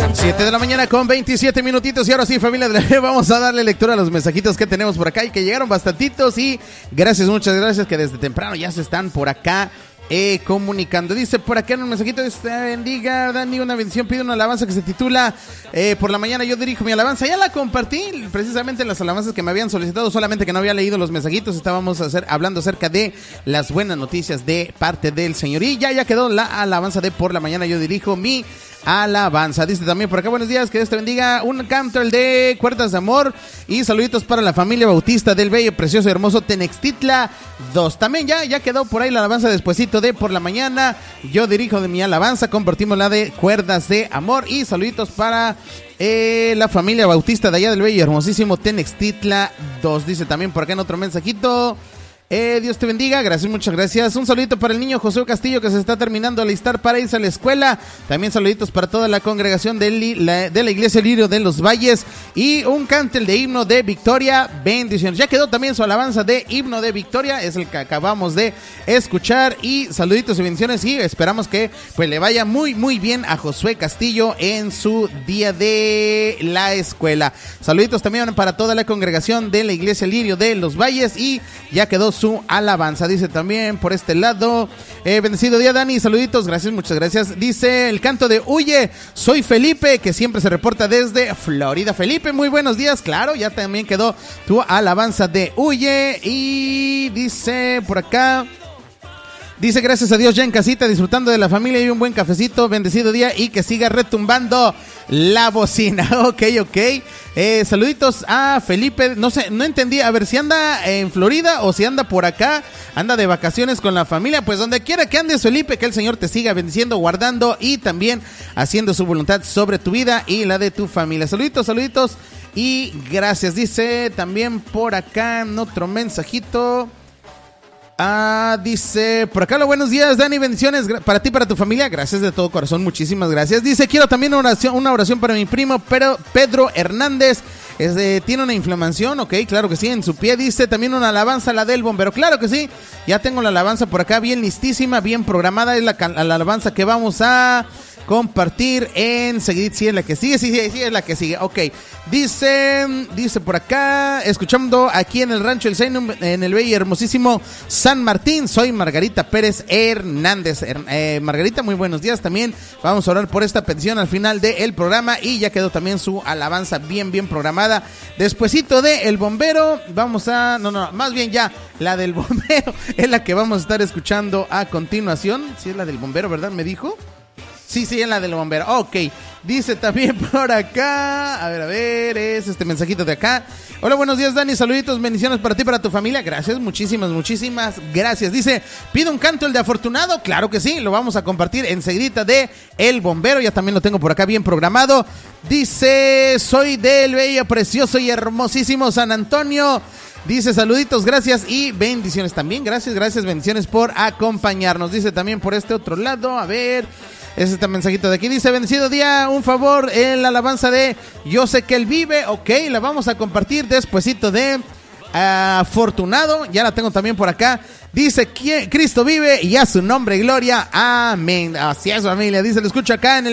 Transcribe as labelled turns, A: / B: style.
A: 7 de la mañana con 27 minutitos y ahora sí, familia de la Fe, vamos a darle lectura a los mensajitos que tenemos por acá y que llegaron bastantitos y gracias, muchas gracias que desde temprano ya se están por acá comunicando. Dice por acá en un mensajito, bendiga, Dani, una bendición, pide una alabanza que se titula por la mañana yo dirijo mi alabanza. Ya la compartí precisamente en las alabanzas que me habían solicitado, solamente que no había leído los mensajitos. Estábamos hablando acerca de las buenas noticias de parte del Señor y ya quedó la alabanza de por la mañana yo dirijo mi alabanza. Dice también por acá, buenos días, que Dios te bendiga, un canto el de Cuerdas de Amor y saluditos para la familia bautista del bello, precioso y hermoso Tenextitla 2. También ya quedó por ahí la alabanza despuesito de por la mañana yo dirijo de mi alabanza, compartimos la de Cuerdas de Amor y saluditos para la familia bautista de allá del bello y hermosísimo Tenextitla 2. Dice también por acá en otro mensajito, Dios te bendiga, gracias, muchas gracias. Un saludito para el niño José Castillo que se está terminando de alistar para irse a la escuela. También saluditos para toda la congregación de la Iglesia Lirio de los Valles. Y un cantel de himno de victoria, bendiciones. Ya quedó también su alabanza de himno de victoria, es el que acabamos de escuchar. Y saluditos y bendiciones y esperamos que pues le vaya muy muy bien a Josué Castillo en su día de la escuela. Saluditos también para toda la congregación de la Iglesia Lirio de los Valles y ya quedó su alabanza. Dice también por este lado, bendecido día Dani, saluditos, gracias, muchas gracias. Dice el canto de Huye, soy Felipe, que siempre se reporta desde Florida. Felipe, muy buenos días, claro, ya también quedó tu alabanza de Huye. Y dice por acá, dice gracias a Dios ya en casita, disfrutando de la familia y un buen cafecito, bendecido día y que siga retumbando la bocina. Ok. Saluditos a Felipe, no sé, no entendí, a ver si anda en Florida o si anda por acá, anda de vacaciones con la familia. Pues donde quiera que andes, Felipe, que el Señor te siga bendiciendo, guardando y también haciendo su voluntad sobre tu vida y la de tu familia. Saluditos y gracias. Dice también por acá en otro mensajito, dice por acá, buenos días Dani, bendiciones para ti, para tu familia, gracias de todo corazón, muchísimas gracias. Dice quiero también una oración para mi primo Pedro Hernández, tiene una inflamación, ok, claro que sí, en su pie. Dice también una alabanza, la del bombero, claro que sí, ya tengo la alabanza por acá bien listísima, bien programada, es la alabanza que vamos a compartir enseguida. Sí, es la que sigue, sí, es la que sigue, ok. Dice por acá, escuchando aquí en el rancho El Zainum, en el bello y hermosísimo San Martín, soy Margarita Pérez Hernández. Margarita, muy buenos días también. Vamos a orar por esta petición al final del programa y ya quedó también su alabanza bien programada. Despuesito de El Bombero, más bien ya la del Bombero es la que vamos a estar escuchando a continuación. Sí, es la del Bombero, ¿verdad? ¿Me dijo? Sí, es la del bombero. Ok. Dice también por acá. A ver, es este mensajito de acá. Hola, buenos días, Dani. Saluditos, bendiciones para ti, para tu familia. Gracias, muchísimas gracias. Dice, pido un canto, el de Afortunado. Claro que sí, lo vamos a compartir enseguidita de El Bombero. Ya también lo tengo por acá bien programado. Dice, soy del bello, precioso y hermosísimo San Antonio. Dice, saluditos, gracias y bendiciones también. Gracias, bendiciones por acompañarnos. Dice también por este otro lado, a ver, es este mensajito de aquí. Dice, bendecido día, un favor en la alabanza de Yo sé que Él vive. Ok, la vamos a compartir despuesito de Afortunado. Ya la tengo también por acá. Dice, Cristo vive y a su nombre gloria. Amén. Así es, familia. Dice, lo escucho acá en el